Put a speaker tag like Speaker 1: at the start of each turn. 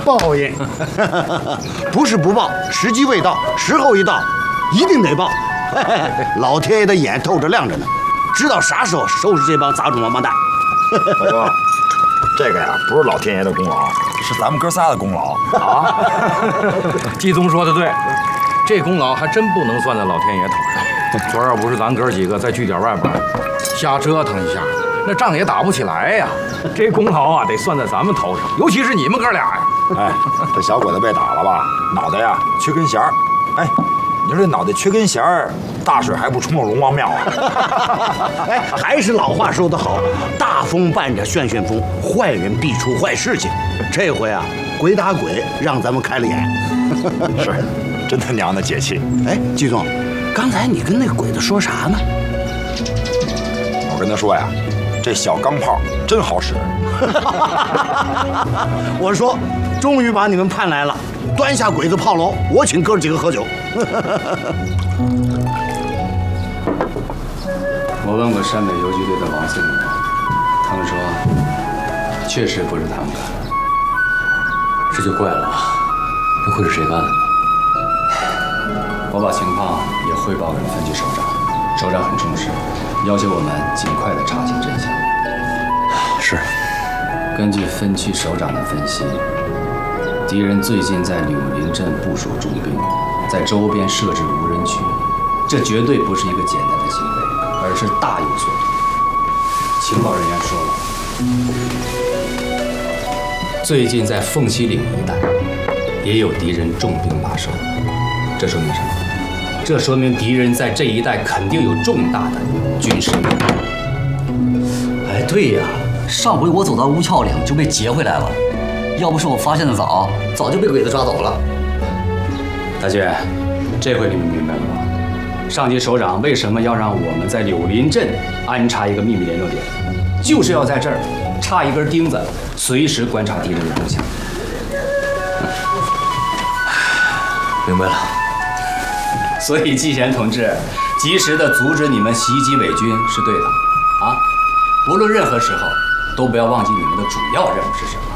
Speaker 1: 报应，
Speaker 2: 不是不报，时机未到，时候一到，一定得报。老天爷的眼透着亮着呢，知道啥时候收拾这帮杂种王八蛋。
Speaker 3: 大哥，这个呀不是老天爷的功劳，是咱们哥仨的功劳
Speaker 4: 啊。季宗说的对，这功劳还真不能算在老天爷头上。昨儿要不是咱哥几个在据点外边瞎折腾一下，那仗也打不起来呀。这功劳啊得算在咱们头上，尤其是你们哥俩呀。
Speaker 3: 哎，这小鬼子被打了吧，脑袋呀缺根弦儿。哎，你说这脑袋缺根弦儿，大水还不冲到龙王庙啊？
Speaker 2: 哎，还是老话说得好，大风伴着旋旋风，坏人必出坏事情。这回啊，鬼打鬼，让咱们开了眼。
Speaker 3: 是，真他娘的解气。
Speaker 2: 哎，季总，刚才你跟那鬼子说啥呢？
Speaker 3: 我跟他说呀，这小钢炮真好使。
Speaker 2: 我说，终于把你们盼来了，端下鬼子炮楼，我请哥几个喝酒。
Speaker 5: 我问过山北游击队的王司令，他们说确实不是他们干的，这就怪了，那会是谁干的呢？我把情况也汇报给了分局首长，首长很重视，要求我们尽快的查清真相。
Speaker 3: 是，
Speaker 5: 根据分区首长的分析，敌人最近在柳林镇部署重兵，在周边设置无人区，这绝对不是一个简单的行为，而是大有所图。情报人员说了，最近在凤溪岭一带也有敌人重兵马守，这说明什么？这说明敌人在这一带肯定有重大的军事目标。
Speaker 6: 哎，对呀，上回我走到乌鞘岭就被劫回来了，要不是我发现的早，早就被鬼子抓走了。
Speaker 5: 大姐，这回你们明白了吧？上级首长为什么要让我们在柳林镇安插一个秘密联络点，就是要在这儿插一根钉子，随时观察敌人的动向。
Speaker 6: 明白了。
Speaker 5: 所以季贤同志及时的阻止你们袭击伪军是对的，啊，无论任何时候都不要忘记你们的主要任务是什么。